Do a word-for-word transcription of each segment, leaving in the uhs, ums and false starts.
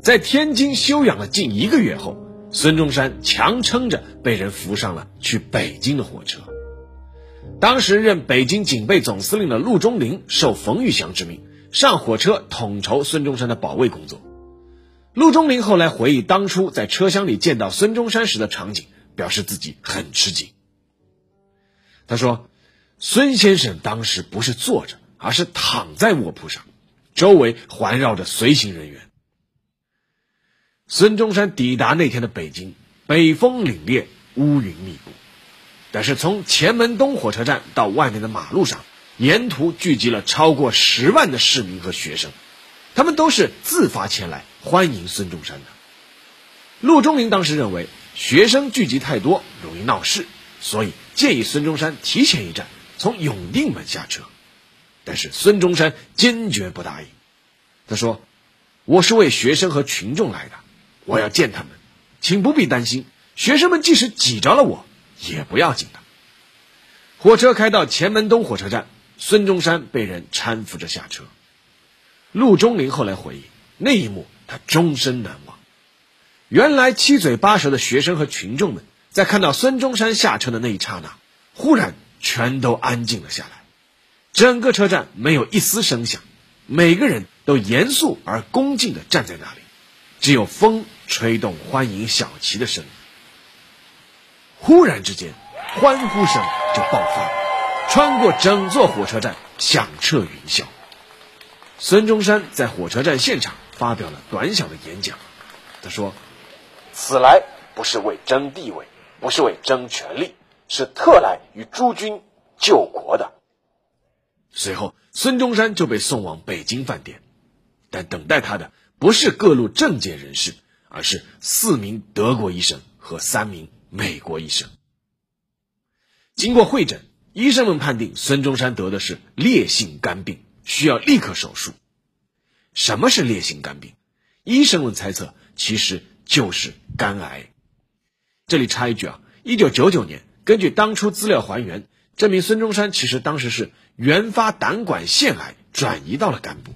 在天津休养了近一个月后，孙中山强撑着被人扶上了去北京的火车。当时任北京警备总司令的陆中麟受冯玉祥之命，上火车统筹孙中山的保卫工作。陆中麟后来回忆当初在车厢里见到孙中山时的场景，表示自己很吃惊。他说，孙先生当时不是坐着，而是躺在卧铺上，周围环绕着随行人员。孙中山抵达那天的北京，北风凛冽，乌云密布，但是从前门东火车站到外面的马路上，沿途聚集了超过十万的市民和学生，他们都是自发前来欢迎孙中山的。陆中麟当时认为学生聚集太多容易闹事，所以建议孙中山提前一站从永定门下车，但是孙中山坚决不答应。他说，我是为学生和群众来的，我要见他们，请不必担心，学生们即使挤着了我也不要紧的。火车开到前门东火车站，孙中山被人搀扶着下车。陆中麟后来回忆，那一幕他终身难忘。原来七嘴八舌的学生和群众们在看到孙中山下车的那一刹那，忽然全都安静了下来，整个车站没有一丝声响，每个人都严肃而恭敬地站在那里，只有风吹动欢迎小旗的声音。忽然之间，欢呼声就爆发了，穿过整座火车站，响彻云霄。孙中山在火车站现场发表了短小的演讲，他说，此来不是为争地位，不是为争权力，是特来与诸君救国的。随后孙中山就被送往北京饭店，但等待他的不是各路政界人士，而是四名德国医生和三名美国医生。经过会诊，医生们判定孙中山得的是烈性肝病，需要立刻手术。什么是烈性肝病？医生们猜测其实就是肝癌。这里插一句啊，一九九九年根据当初资料还原，证明孙中山其实当时是原发胆管腺癌转移到了肝部。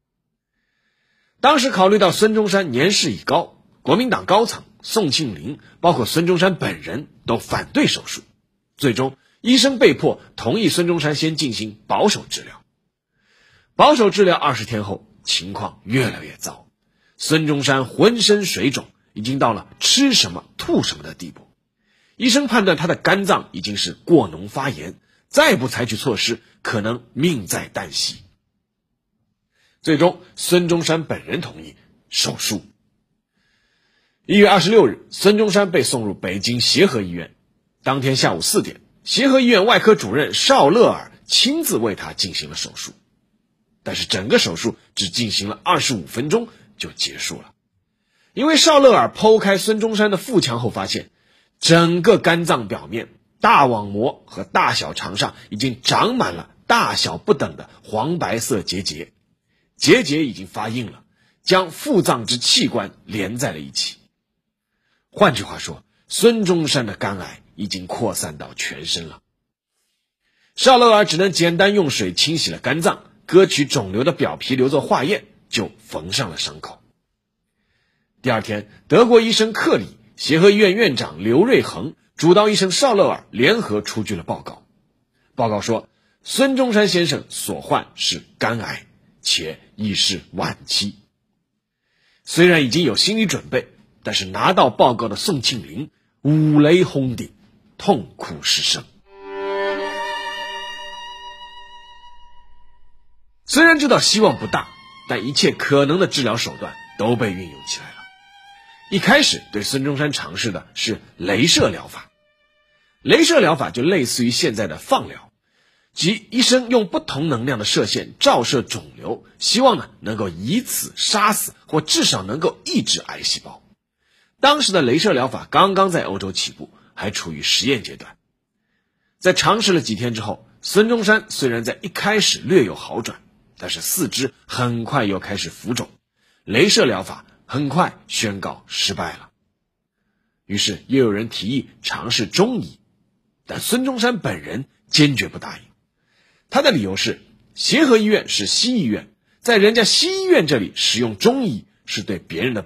当时考虑到孙中山年事已高，国民党高层宋庆龄包括孙中山本人都反对手术，最终医生被迫同意孙中山先进行保守治疗。保守治疗二十天后，情况越来越糟，孙中山浑身水肿，已经到了吃什么吐什么的地步。医生判断他的肝脏已经是过脓发炎，再不采取措施，可能命在旦夕。最终孙中山本人同意手术。一月二十六日，孙中山被送入北京协和医院。当天下午四点，协和医院外科主任邵乐尔亲自为他进行了手术。但是整个手术只进行了二十五分钟就结束了，因为邵乐尔剖开孙中山的腹腔后发现，整个肝脏表面、大网膜和大小肠上已经长满了大小不等的黄白色结节，结节已经发硬了，将腹脏之器官连在了一起。换句话说，孙中山的肝癌已经扩散到全身了。邵乐尔只能简单用水清洗了肝脏，割取肿瘤的表皮留作化验，就缝上了伤口。第二天，德国医生克里、协和医院院长刘瑞恒、主刀医生邵乐尔联合出具了报告。报告说，孙中山先生所患是肝癌，且已是晚期。虽然已经有心理准备，但是拿到报告的宋庆龄五雷轰顶，痛哭失声。虽然知道希望不大，但一切可能的治疗手段都被运用起来了。一开始对孙中山尝试的是雷射疗法。雷射疗法就类似于现在的放疗，即医生用不同能量的射线照射肿瘤，希望呢能够以此杀死或至少能够抑制癌细胞。当时的雷射疗法刚刚在欧洲起步，还处于实验阶段。在尝试了几天之后，孙中山虽然在一开始略有好转，但是四肢很快又开始浮肿，雷射疗法很快宣告失败了。于是又有人提议尝试中医，但孙中山本人坚决不答应。他的理由是，协和医院是西医院，在人家西医院这里使用中医是对别人的